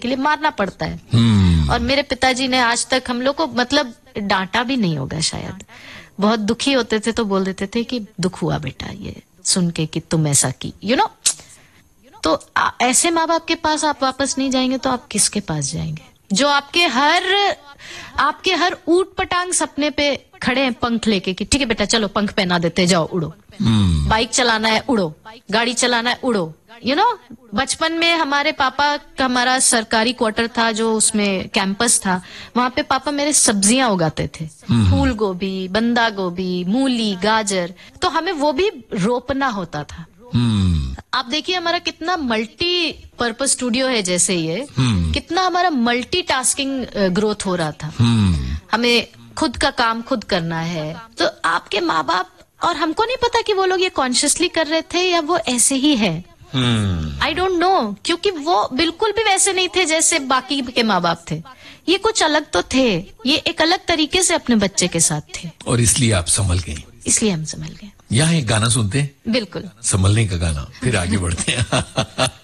के लिए मारना पड़ता है। और मेरे पिताजी ने आज तक हम लोग को मतलब डांटा भी नहीं होगा शायद, बहुत दुखी होते थे तो बोल देते थे कि दुख हुआ बेटा ये सुन के कि तुम ऐसा की, यू नो। तो ऐसे माँ बाप के पास आप वापस नहीं जाएंगे तो आप किसके पास जाएंगे, जो आपके हर ऊट पटांग सपने पे खड़े हैं पंख लेके कि ठीक है बेटा चलो पंख पहना देते, जाओ उड़ो, बाइक चलाना है उड़ो, गाड़ी चलाना है उड़ो, यू नो। बचपन में हमारे पापा का हमारा सरकारी क्वार्टर था जो उसमें कैंपस था, वहां पे पापा मेरे सब्जियां उगाते थे, फूल गोभी, बंदा गोभी, मूली, गाजर, तो हमें वो भी रोपना होता था। आप देखिए हमारा कितना मल्टी पर्पस स्टूडियो है, जैसे ये कितना हमारा मल्टीटास्किंग ग्रोथ हो रहा था। हमें खुद का काम खुद करना है, तो आपके माँ बाप, और हमको नहीं पता कि वो लोग ये कॉन्शियसली कर रहे थे या वो ऐसे ही है, आई डोंट नो, क्योंकि वो बिल्कुल भी वैसे नहीं थे जैसे बाकी के माँ बाप थे, ये कुछ अलग तो थे, ये एक अलग तरीके से अपने बच्चे के साथ थे, और इसलिए आप संभल गई। इसलिए हम संभल गए। यहाँ एक गाना सुनते हैं, बिल्कुल, संभलने का गाना, फिर आगे बढ़ते हैं।